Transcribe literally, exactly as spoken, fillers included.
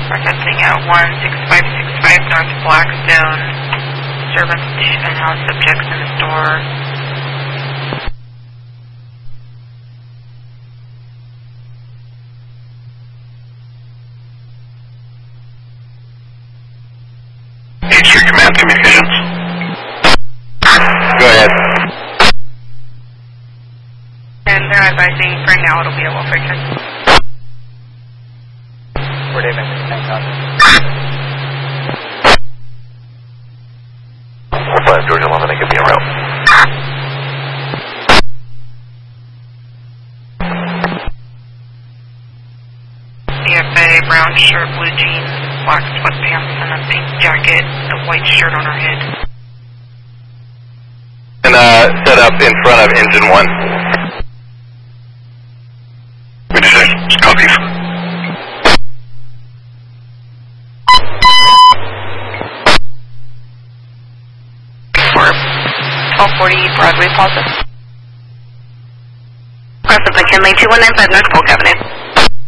Broadcasting at one six five six five North Blackstone. Servants and house subjects in the store. H Q Command Communications. Go ahead. And they're advising for now it'll be a welfare check. Fort David, thanks, five Georgia eleven, they give me a route. C F A, brown shirt, blue jeans, black sweatpants, and a pink jacket, a white shirt on her head. And uh, set up in front of engine one. What did you say? Copies. twelve forty Broadway Plaza. Cross of McKinley, two one nine five North Polk Avenue.